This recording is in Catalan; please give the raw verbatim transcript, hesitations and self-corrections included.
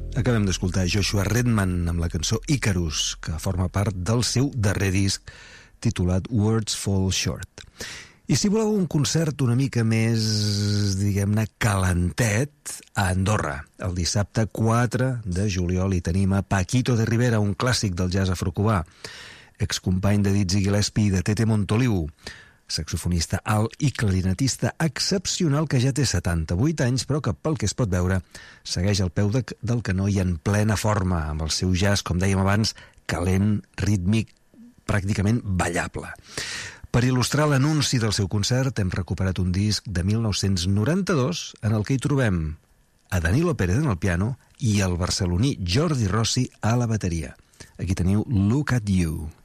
Acabem d'escoltar Joshua Redman amb la cançó Icarus, que forma part del seu darrer disc titulat Words Fall Short. I si voleu un concert una mica més, diguem-ne, calentet, a Andorra, el dissabte quatre de juliol hi tenim a Paquito de Rivera, un clàssic del jazz afrocubà, excompany de Dizzy Gillespie i de Tete Montoliu, saxofonista alt i clarinetista excepcional que ja té setanta-vuit anys, però que, pel que es pot veure, segueix al peu de, del canó i en plena forma, amb el seu jazz, com dèiem abans, calent, rítmic, pràcticament ballable. Per il·lustrar l'anunci del seu concert hem recuperat un disc de mil nou-cents noranta-dos en el que hi trobem a Danilo Pérez en el piano i el barceloní Jordi Rossi a la bateria. Aquí teniu Look at You.